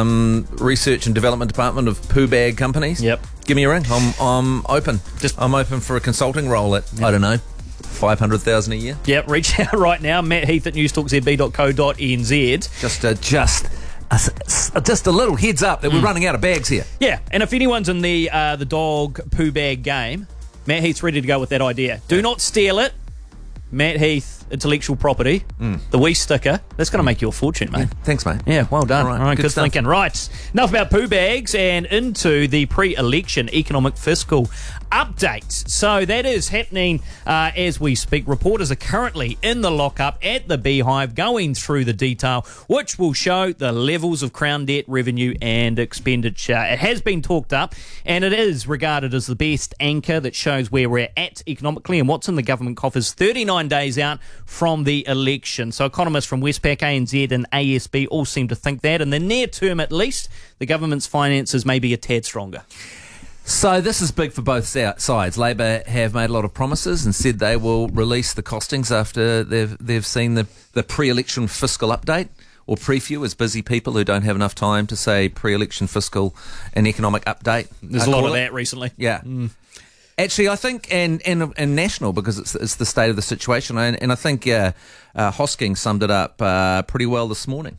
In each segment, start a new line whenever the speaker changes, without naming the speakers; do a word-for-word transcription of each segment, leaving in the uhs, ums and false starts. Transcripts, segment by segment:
um, research and development department of poo bag companies.
Yep.
Give me a ring. I'm I'm open.
Just
I'm open for a consulting role at, I don't know, five hundred thousand a year.
Yep, reach out right now. Matt Heath at newstalk z b dot co dot n z.
Just a, just a, just a little heads up that we're
Mm.
running out of bags here.
Yeah, and if anyone's in the uh, the dog poo bag game, Matt Heath's ready to go with that idea. Do not steal it. Matt Heath, intellectual property, mm. the wee sticker. That's going to make you a fortune, mate.
Yeah, thanks, mate.
Yeah, well done.
All right,
All right,
good
good,
stuff.
thinking. Right, enough about poo bags and into the pre-election economic fiscal update. So that is happening uh, as we speak. Reporters are currently in the lockup at the Beehive going through the detail, which will show the levels of Crown debt, revenue and expenditure. It has been talked up and it is regarded as the best anchor that shows where we're at economically and what's in the government coffers thirty-nine days out from the election. So economists from Westpac, A N Z and A S B all seem to think that in the near term at least, the government's finances may be a tad stronger.
So this is big for both sides. Labor have made a lot of promises and said they will release the costings after they've they've seen the, the pre-election fiscal update, or preview, as busy people who don't have enough time to say pre-election fiscal and economic update.
There's
I
a lot
call
of
it.
that recently.
Yeah. Mm. Actually, I think, and, and and national, because it's it's the state of the situation, and, and I think uh, uh, Hosking summed it up uh, pretty well this morning.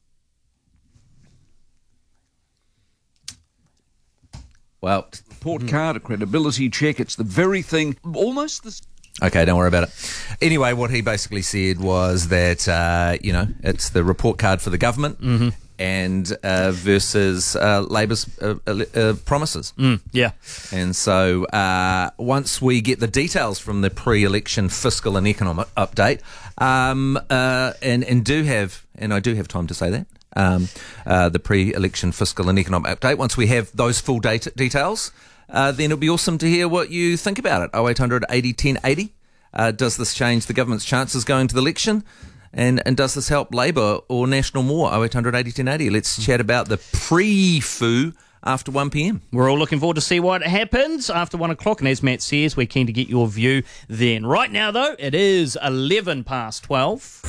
Well,
report card, a credibility check, it's the very thing, almost the...
Okay, don't worry about it. Anyway, what he basically said was that, uh, you know, it's the report card for the government
mm-hmm.
and uh, versus uh, Labor's uh, uh, promises.
Mm, yeah.
And so uh, once we get the details from the pre-election fiscal and economic update, um, uh, and, and do have, and I do have time to say that, Um, uh, the pre-election fiscal and economic update. Once we have those full data details, uh, then it'll be awesome to hear what you think about it. oh eight hundred eighty ten eighty. Uh, does this change the government's chances going to the election? And and does this help Labor or National more? oh eight hundred eighty ten eighty. Let's chat about the pre-foo after one p.m.
We're all looking forward to see what happens after one o'clock. And as Matt says, we're keen to get your view then. Right now, though, it is eleven past twelve.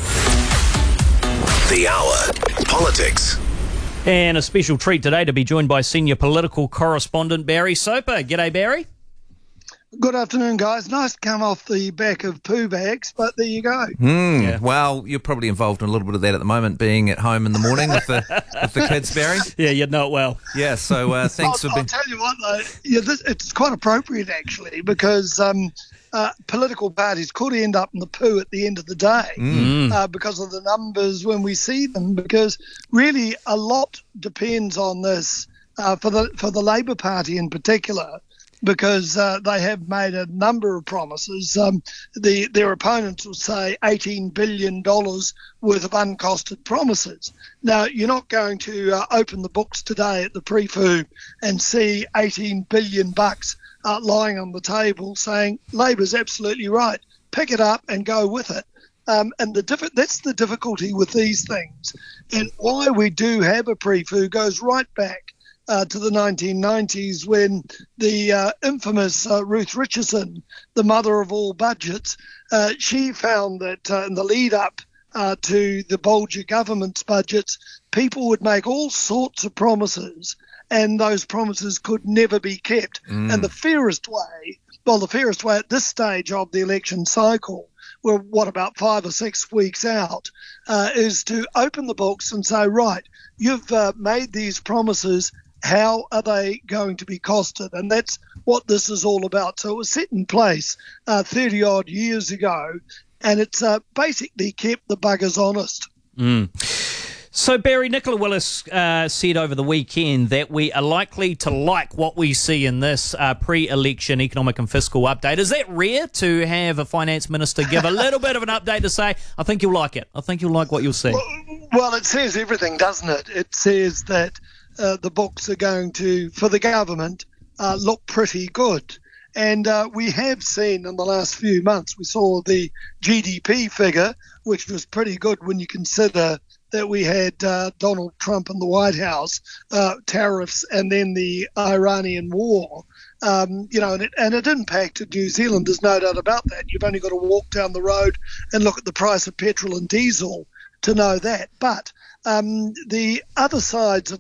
The Hour. Politics.
And a special treat today to be joined by senior political correspondent Barry Soper. G'day, Barry.
Good afternoon, guys. Nice to come off the back of poo bags, but there you go.
Mm,
Yeah.
Well, you're probably involved in a little bit of that at the moment, being at home in the morning with the with the kids, Barry.
Yeah, you'd know it well.
Yeah, so uh, thanks
I'll,
for being...
I'll tell you what, though, yeah, this, it's quite appropriate, actually, because um, uh, political parties could end up in the poo at the end of the day
Mm.
uh, because of the numbers when we see them, because really a lot depends on this uh, for the for the Labor Party in particular, because uh, they have made a number of promises. Um, the, their opponents will say eighteen billion dollars worth of uncosted promises. Now, you're not going to uh, open the books today at the pre-foo and see eighteen billion bucks uh, lying on the table saying Labor's absolutely right. Pick it up and go with it. Um, and the diff- that's the difficulty with these things. And why we do have a pre-foo goes right back Uh, to the nineteen nineties, when the uh, infamous uh, Ruth Richardson, the mother of all budgets, uh, she found that uh, in the lead up uh, to the Bolger government's budgets, people would make all sorts of promises and those promises could never be kept.
Mm.
And the fairest way, well, the fairest way at this stage of the election cycle, well, what about five or six weeks out, uh, is to open the books and say, right, you've uh, made these promises. How are they going to be costed? And that's what this is all about. So it was set in place uh, thirty-odd years ago, and it's uh, basically kept the buggers honest.
Mm. So, Barry, Nicola Willis uh, said over the weekend that we are likely to like what we see in this uh, pre-election economic and fiscal update. Is that rare to have a finance minister give a little bit of an update to say, I think you'll like it. I think you'll like what you'll see.
Well, well it says everything, doesn't it? It says that uh, the books are going to, for the government, uh, look pretty good. And uh, we have seen in the last few months, we saw the G D P figure, which was pretty good when you consider that we had uh, Donald Trump in the White House, uh, tariffs, and then the Iranian war. Um, you know, and it, and it impacted New Zealand. There's no doubt about that. You've only got to walk down the road and look at the price of petrol and diesel to know that. But um, the other sides of